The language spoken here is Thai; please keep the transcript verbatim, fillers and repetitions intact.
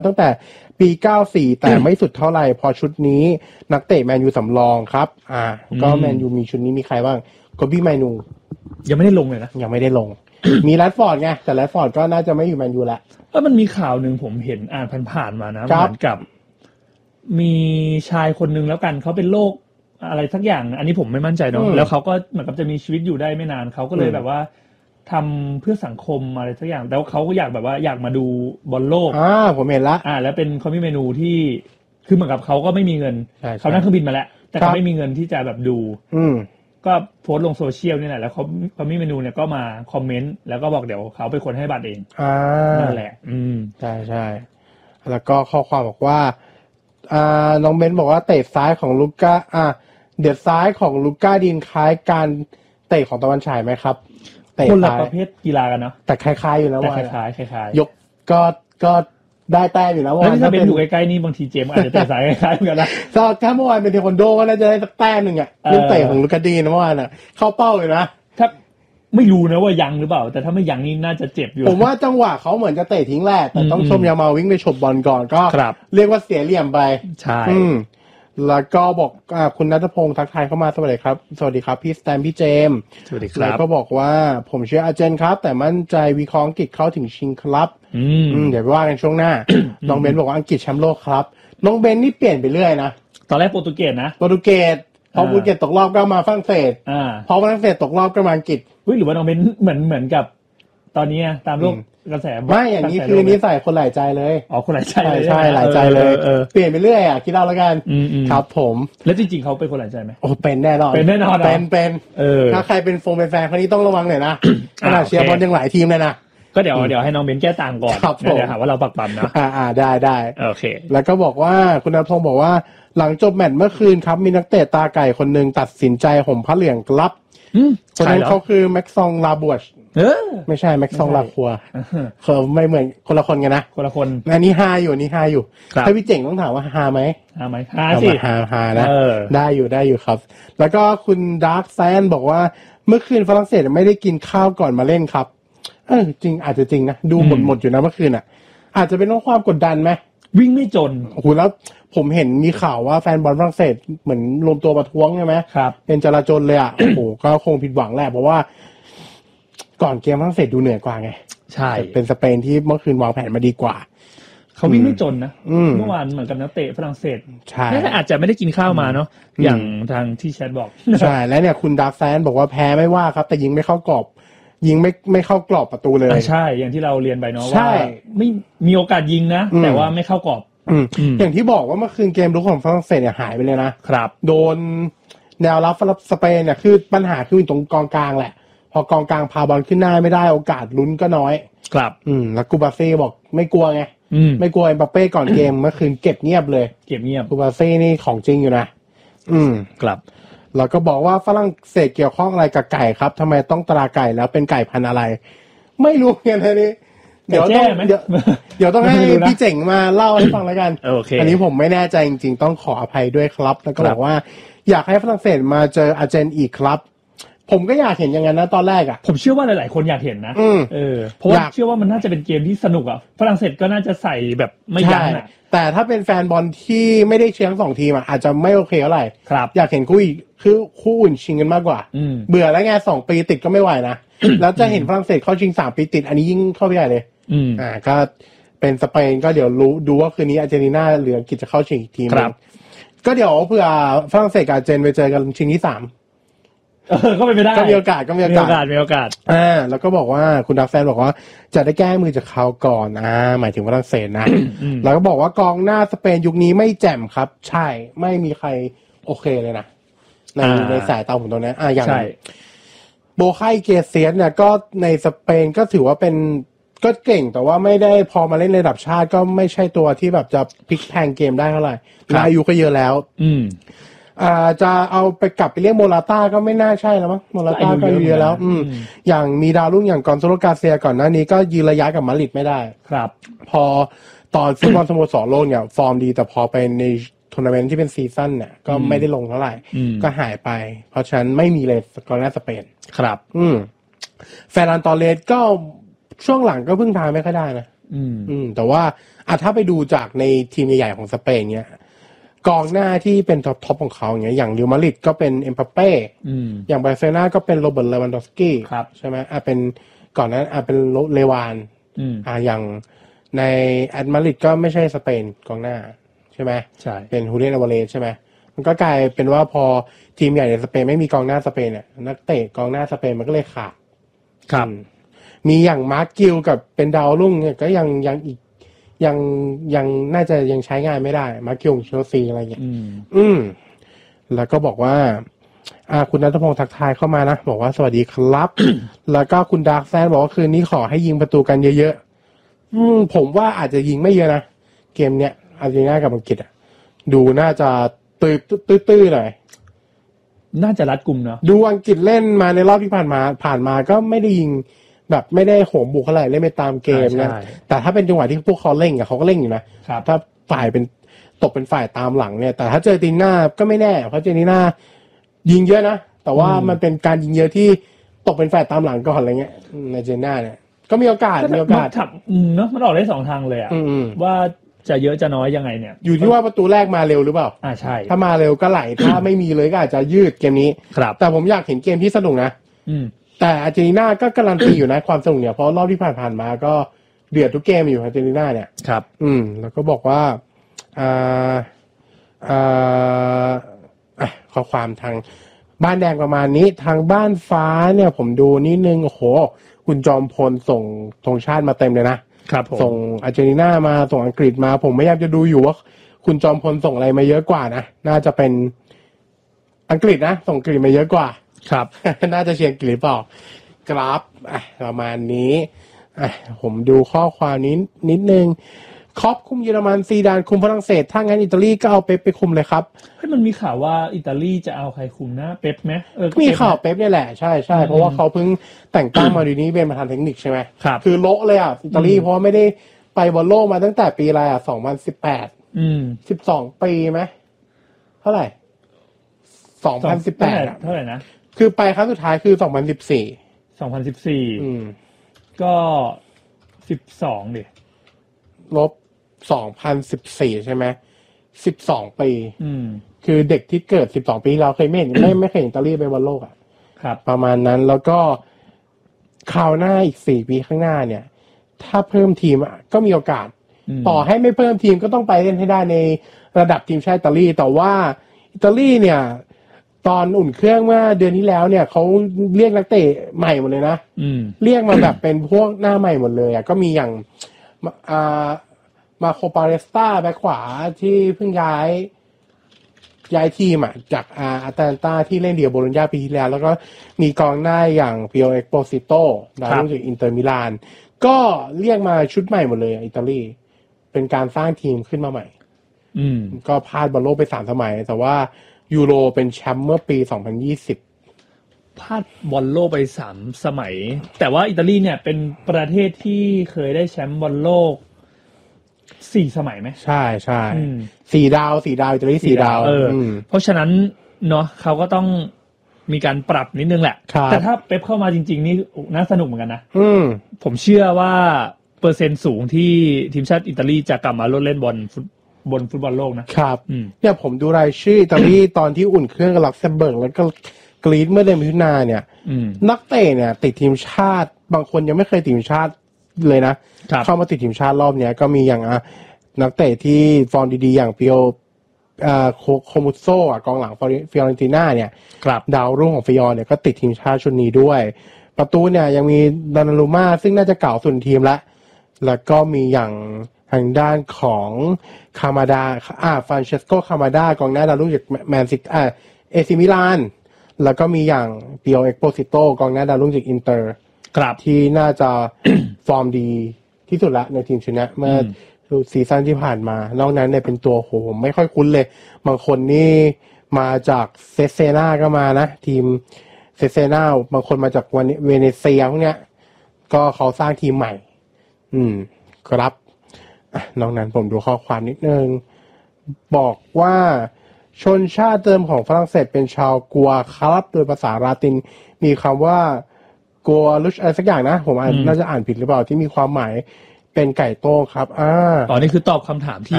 ตั้งแต่ปีเก้าสิบสี่แต่ไม่สุดเท่าไหร่พอชุดนี้นักเตะแมนยูสำรองครับอ่าก็แมนยูมีชุดนี้มีใครบ้างโกบี้ไมนูยังไม่ได้ลงเลยนะยังไม่ได้ลง มีแรดฟอร์ดไงแต่แรดฟอร์ดก็น่าจะไม่อยู่แมนยูละเออมันมีข่าวนึงผมเห็นอ่านผ่านๆมานะเหมือนกับมีชายคนนึงแล้วกันเขาเป็นโรคอะไรสักอย่างอันนี้ผมไม่มั่นใจเนาะแล้วเขาก็เหมือนกับจะมีชีวิตอยู่ได้ไม่นานเขาก็เลยแบบว่าทำเพื่อสังคมอะไรสักอย่างแล้วเขาก็อยากแบบว่าอยากมาดูบอลโลกอ่าผมเห็นละอ่าแล้วเป็นคอมมิเมนูที่คือเหมือนกับเขาก็ไม่มีเงินเขานั่งเครื่องบินมาแล้วแต่เขาไม่มีเงินที่จะแบบดูอืมก็โพสต์ลงโซเชียลนี่แหละแล้วเขาคอมมิเมนูเนี่ยก็มาคอมเมนต์แล้วก็บอกเดี๋ยวเขาเป็นคนให้บัตรเองอ่านั่นแหละอืมใช่ใช่แล้วก็ข้อความบอกว่าอ่าน้องเบนบอกว่าเตะซ้ายของลูก้าอ่าเดือดซ้ายของลูก้าดินคล้ายการเตะของตะวันฉายไหมครับคนละประเภทกีฬากันเนาะแต่คล้ายๆอยู่นะว่าคล้ายๆคล้ายๆยกก็ก็ได้แต้มอยู่นะว่าถ้าเป็นอยู่ใกล้ๆนี่บางทีเจมอาจจะเตะซ้ายคล้ายๆเหมือนกันนะถ้าเมื่อวานเป็นเทควันโดก็น่าจะได้สักแต้มนึงอ่ะลูกเตะของลูก้าดินเมื่อวานน่ะเข้าเป้าเลยนะถ้าไม่รู้นะว่ายังหรือเปล่าแต่ถ้าไม่ยังนี่น่าจะเจ็บอยู่ผมว่าจังหวะเขาเหมือนจะเตะทิ้งแหละแต่ต้องชมยามาวิ่งไปฉบบอลก่อนก็เรียกว่าเสียเหลี่ยมไปใช่แล้วก็บอกคุณณัฐพงศ์ทักทายเข้ามาสวัสดีครับสวัสดีครับพี่สแตมพี่เจมสวัสดีครับแล้วก็บอกว่าผมเชื่ออาร์เจนครับแต่มั่นใจวิเคราะห์อังกฤษเข้าถึงชิงครับอืมเดี๋ยวไปว่ากันช่วงหน้า น้องเบนบอกว่าอังกฤษแชมป์โลกครับน้องเบนนี่เปลี่ยนไปเรื่อยนะตอนแรกโปรตุเกสนะโปรตุเกสพอโปรตุเกสตกรอบก็มาฝรั่งเศสพอฝรั่งเศสตกรอบก็มาอังกฤษเฮ้ยหรือว่าน้องเบนเหมือนเหมือนกับตอนนี้ตามโลกกระแสไม่อย่างนี้คือนิสัยคนหลายใจเลยอ๋อคนหลายใจเลยใช่หลายใจเลยเปลี่ยนไปเรื่อยอ่ะคิดเอาแล้วกันครับผมแล้วจริงๆเขาเป็นคนหลายใจไหมโอ้เป็นแน่นอนเป็นแน่นอนเป็นเป็นถ้าใครเป็นโฟมเป็นแฟนคนนี้ต้องระวังหน่อยนะขนาดเชียร์บอลยังหลายทีมเลยนะก็เดี๋ยวเดี๋ยวให้น้องเบนแก้ต่างก่อนเดี๋ยวหาว่าเราปักปั๊มนะอ่าอ่าได้ได้โอเคแล้วก็บอกว่าคุณณัฐพงศ์บอกว่าหลังจบแมตช์เมื่อคืนครับมีนักเตะตาไก่คนนึงตัดสินใจห่มผ้าเหลืองกลับคนนั้นเขาคือแม็กซองลาบวชเออไม่ใช่แม็กซองลาคัวเขาไม่เหมือนคนละคนกันนะคนละคนอันนี้ฮาอยู่อันนี้ฮาอยู่ถ้าพี่เจ๋งต้องถามว่าฮาไหมฮาไหมฮาสิฮาฮานะได้อยู่ได้อยู่ครับแล้วก็คุณดาร์คแซนบอกว่าเมื่อคืนฝรั่งเศสไม่ได้กินข้าวก่อนมาเล่นครับเออจริงอาจจะจริงนะดูหมดหมดอยู่นะเมื่อคืนอ่ะอาจจะเป็นเพราะความกดดันไหมวิ่งไม่จนโอ้โหแล้วผมเห็นมีข่าวว่าแฟนบอลฝรั่งเศสเหมือนรวมตัวประท้วงใช่ไหมครับเป็นจลาจลเลยอ่ะ โอ้โหก็คงผิดหวังแหละเพราะว่าก่อนเกมฝรั่งเศสดูเหนื่อยกว่าไงใช่เป็นสเปนที่เมื่อคืนวางแผนมาดีกว่าเขาวิ่งไม่จนนะเมื่อวานเหมือนกับนักเตะฝรั่งเศสใช่อาจจะไม่ได้กินข้าวมาเนาะอย่างทางที่แชทบอกใช่แล้วเนี่ยคุณดาร์คแซนบอกว่าแพ้ไม่ว่าครับแต่ยิงไม่เข้ากรอบยิงไม่ไม่เข้ากรอบประตูเลยใช่อย่างที่เราเรียนไปเนาะว่าไม่มีโอกาสยิงนะแต่ว่าไม่เข้ากรอบอย่างที่บอกว่าเมื่อคืนเกมรุกของฝรั่งเศสเนี่ยหายไปเลยนะครับโดนแนวรับสเปนเนี่ยคือปัญหาคืออยู่ตรงกองกลางแหละพอกองกลางพาบอลขึ้นหน้าไม่ได้โอกาสลุ้นก็น้อยครับอืมแล้วกูบาเซ่บอกไม่กลัวไงไม่กลัวเอ็มบัปเป้ก่อนเกมเมื่อคืนเก็บเงียบเลยเก็บเงียบกูบาเซ่นี่ของจริงอยู่นะอืมครับแล้วก็บอกว่าฝรั่งเศสเกี่ยวข้องอะไรกับไก่ครับทำไมต้องตราไก่แล้วเป็นไก่พันธุ์อะไรไม่รู้เงี้ยนะนี่เดี๋ยวต้องเดี๋ยวเดี๋ยวต้องให้พี่เจ๋งมาเล่าให้ฟังแล้วกันโอเคอันนี้ผมไม่แน่ใจจริงๆต้องขออภัยด้วยครับแล้วก็บอกว่าอยากให้ฝรั่งเศสมาเจออาร์เจนอีกครับผมก็อยากเห็นอย่างนั้นนะตอนแรกอ่ะผมเชื่อว่าหลายๆคนอยากเห็นนะเออเพราะว่าเชื่อว่ามันน่าจะเป็นเกมที่สนุกอ่ะฝรั่งเศสก็น่าจะใส่แบบไม่ยั้งอ่ะแต่ถ้าเป็นแฟนบอลที่ไม่ได้เชียร์ทั้งสองทีมอ่ะอาจจะไม่โอเคเท่าไหร่ครับอยากเห็นคู่อีกคือคู่อื่นชิงกันมากกว่าเบื่อแล้วไงสองปีติดก็ไม่ไหวนะ แล้วจะเห็นฝรั่งเศสเข้าชิงสามปีติดอันนี้ยิ่งเข้าไปใหญ่เลยอ่าก็เป็นสเปนก็เดี๋ยวรู้ดูว่าคืนนี้อาร์เจนตินาเหลือกิจจะเข้าชิงอีกทีมนึงก็เดี๋ยวเผื่อฝรั่งเศสกับอาร์เจนไปเจอกันชิงที่สามเออก็เป็นไปได้ก็มีโอกาสก็มีโอกาสมีโอกาสอ่าแล้วก็บอกว่าคุณดักแซนบอกว่าจะได้แก้มือจากเขาก่อนอ่าหมายถึงฝรั่งเศสนะแล้วก็บอกว่ากองหน้าสเปนยุคนี้ไม่แจ่มครับใช่ไม่มีใครโอเคเลยนะในในสายตาผมตรงนี้อ่าอย่างโบไคเกเซียสเนี่ยก็ในสเปนก็ถือว่าเป็นก็เก่งแต่ว่าไม่ได้พอมาเล่นในระดับชาติก็ไม่ใช่ตัวที่แบบจะพลิกแพลงเกมได้เท่าไหร่อายุก็เยอะแล้วอืมอ่าจะเอาไปกลับไปเรียกโมราต้าก็ไม่น่าใช่แล้วมั้งโมราต้าก็เยอะแล้วอืมอย่างมีดาวรุ่งอย่างกอนโซโลกาเซียก่อนหน้านี้ก็ยืนระยะกับมาดริดไม่ได้ครับพอตอนฟุตบอลสโมสรโลกเนี่ยฟอร์มดีแต่พอไปในทัวร์นาเมนต์ที่เป็นซีซั่นเนี่ยก็ไม่ได้ลงเท่าไหร่ก็หายไปเพราะฉะนั้นไม่มีเลยกองหน้าสเปนครับอืมแฟร์นันตอเรสก็ช่วงหลังก็พึ่งพาไม่ค่อยได้นะอืมอืมแต่ว่าอ่ะถ้าไปดูจากในทีมใหญ่ๆของสเปนเนี้ยกองหน้าที่เป็นท็อปของเขาอย่างเงี้ยอย่างเรอัลมาดริดก็เป็นเอ็มบัปเป้อย่างบาร์เซโลนาก็เป็นโรเบิร์ตเลวันดอฟสกี้ใช่ไหมอ่ะเป็นก่อนนั้นอ่ะเป็นเลวานอ่ะอย่างในแอตมาดริดก็ไม่ใช่สเปนกองหน้าใช่ไหมใช่เป็นฮูเลียน อัลวาเรซใช่ไหมมันก็กลายเป็นว่าพอทีมใหญ่ในสเปนไม่มีกองหน้าสเปนเนี่ยนักเตะกองหน้าสเปนมันก็เลยขาดครับมีอย่างมาร์คกิลกับเป็นดาวรุ่งเนี่ยก็ยังยังอีกยังยังน่าจะยังใช้งานไม่ได้มาร์คกิลเชลซีอะไรเงี้ยอืมแล้วก็บอกว่าอ่าคุณณัฐพงศ์ทักทายเข้ามานะบอกว่าสวัสดีครับ แล้วก็คุณดาร์กแซนบอกว่าคืนนี้ขอให้ยิงประตูกันเยอะๆอืมผมว่าอาจจะยิงไม่เยอะนะเกมเนี้ยอาร์เจนตินากับอังกฤษอ่ะดูน่าจะตื้อตื้อตื้อหน่อยน่าจะรัดกุมเนาะดูอังกฤษเล่นมาในรอบที่ผ่านมาผ่านมาก็ไม่ได้ยิงแบบไม่ได้โหมบุกเท่าไหร่เล่นไปตามเกมนะแต่ถ้าเป็นจังหวะที่พวกเขาเล่นอ่ะเขาก็เล่นอยู่นะถ้าฝ่ายเป็นตกเป็นฝ่ายตามหลังเนี่ยแต่ถ้าเจออาร์เจนตินาก็ไม่แน่เพราะอาร์เจนตินายิงเยอะนะแต่ว่ามันเป็นการยิงเยอะที่ตกเป็นฝ่ายตามหลังก่อนอะไรเงี้ยในอาร์เจนตินาเนี่ยก็มีโอกาสมีโอกาสเนาะมันออกได้สองทางเลยอ่ะว่าจะเยอะจะน้อยยังไงเนี่ยอยู่ที่ว่าประตูแรกมาเร็วหรือเปล่าอ่าใช่ถ้ามาเร็วก็ไหลถ้าไม่มีเลยก็อาจจะยืดเกมนี้ครับแต่ผมอยากเห็นเกมที่สนุกนะอืมแต่อาร์เจนตินาก็การันตีอยู่นะความสนุกเนี่ยเพราะรอบที่ผ่านๆมาก็เดือดทุกเกมอยู่อาร์เจนตินาเนี่ยครับอืมแล้วก็บอกว่าอ่าอ่าอ่ะข้อความทางบ้านแดงประมาณนี้ทางบ้านฟ้าเนี่ยผมดูนิดนึงโอ้โหคุณจอมพลส่งธงชาติมาเต็มเลยนะครับส่งอาร์เจนตินามาส่งอังกฤษมาผมไม่อยากจะดูอยู่ว่าคุณจอมพลส่งอะไรมาเยอะกว่านะน่าจะเป็นอังกฤษนะส่งอังกฤษมาเยอะกว่าครับน่าจะเชียร์อังกฤษหรือเปล่ากราฟอ่ะประมาณนี้อ่ะผมดูข้อความนี้นิดนึงครอปคุมเยอรมันซีดานคุมฝรั่งเศสถ้างั้นอิตาลีก็เอาเป๊ปไปคุมเลยครับเฮ้ยมันมีข่าวว่าอิตาลีจะเอาใครคุมนะเป๊ปไหมเออมีข่าวเป๊ปเนี่ยแหละใช่ใช่เพราะว่าเขาเพิ่งแต่งตั้งมาดีนี้เป็นประธานเทคนิคใช่ไหมครับคือโละเลยอ่ะอิตาลีเพราะว่าไม่ได้ไปบอลโลกมาตั้งแต่ปีอะไรอ่ะสองพันสิบแปดอืมสิบสองปีไหมเท่าไหร่สองพันสิบแปดเท่าไหร่นะคือไปครั้งสุดท้ายคือสองพันสิบสี่สองพันสิบสี่อืมก็สิบสองดิลบสองพันสิบสี่ใช่ไหมสิบสองปีอืมคือเด็กที่เกิดสิบสองปีเราเคยไม่เห็น ไม่ไม่เคยเห็นอิตาลีไปบอลโลกอ่ะครับประมาณนั้นแล้วก็คราวหน้าอีกสี่ปีข้างหน้าเนี่ยถ้าเพิ่มทีมก็มีโอกาสต่อให้ไม่เพิ่มทีมก็ต้องไปเล่นให้ได้ในระดับทีมชาติอิตาลีแต่ว่าอิตาลีเนี่ยตอนอุ่นเครื่องเมื่อเดือนที่แล้วเนี่ยเขาเรียกนักเตะใหม่หมดเลยนะเรียกมาแบบเป็นพวกหน้าใหม่หมดเลยอ่ะก็มีอย่างอ่ามาโคปาเรสตาแบ็คขวาที่เพิ่งย้ายย้ายทีมอ่ะจากอาอาตาลันตาที่เล่นเดียโบโลญญาปีที่แล้วแล้วก็มีกองหน้าอย่างเปียโอเอ็กโปซิโตดาวรุ่งจากอินเตอร์มิลานก็เรียกมาชุดใหม่หมดเลยอิตาลีเป็นการสร้างทีมขึ้นมาใหม่อืมก็พลาดบอลโลกไปสามสมัยแต่ว่ายูโรเป็นแชมป์เมื่อปีสองพันยี่สิบพลาดบอลโลกไปสามสมัยแต่ว่าอิตาลีเนี่ยเป็นประเทศที่เคยได้แชมป์บอลโลกสี่สมัยไหมใช่ใช่สี่ดาวสี่ดาวอิตาลีสี่ดาวเออเพราะฉะนั้นเนาะเขาก็ต้องมีการปรับนิดนึงแหละแต่ถ้าเป๊ปเข้ามาจริงๆนี่น่าสนุกเหมือนกันนะผมเชื่อว่าเปอร์เซ็นต์สูงที่ทีมชาติอิตาลีจะกลับมาเล่นบอลบนฟุตบอลโลกนะครับเนี่ยผมดูรายชื่ออิตาลีตอนที่อุ่นเครื่องกับลักเซมเบิร์กแล้วก็กรีซเมื่อเดือนมิถุนายนเนี่ยนักเตะเนี่ยติดทีมชาติบางคนยังไม่เคยติดทีมชาติเลยนะเข้ามาติดทีมชาติรอบเนี้ยก็มีอย่างนักเตะที่ฟอร์มดีๆอย่างเปียวโคมุโซอ่ะกองหลังฟิออเรนติน่าเนี่ยดาวรุ่งของฟิออร์เนี่ยก็ติดทีมชาติชุดนี้ด้วยประตูเนี่ยยังมีดานารูม่าซึ่งน่าจะเก่าสุดทีมละแล้วก็มีอย่างทางด้านของคามาดาอ่าฟรานเชสโกคามาดากองหน้าดาวรุ่งจากแมนซิตี้อ่าเอซิมิลานแล้วก็มีอย่างเปียวเอ็กโปซิโตกองหน้าดาวรุ่งจากอินเตอร์ที่น่าจะ ฟอร์มดีที่สุดละในทีมชนะเมื่อซีซั่นที่ผ่านมานอกนั้นเนี่ยเป็นตัวโหผมไม่ค่อยคุ้นเลยบางคนนี่มาจากเซเซนาก็มานะทีมเซเซนาบางคนมาจากเวเนเซียพวกเนี้ยก็เขาสร้างทีมใหม่อืมครับนอกนั้นผมดูข้อความนิดนึงบอกว่าชนชาติเดิมของฝรั่งเศสเป็นชาวกัวครับโดยภาษาลาตินมีคำว่ากัวลุชอะไรสักอย่างนะผมอ่านน่าจะอ่านผิดหรือเปล่าที่มีความหมายเป็นไก่โต้งครับอ่าตอนนี้คือตอบคำถามที่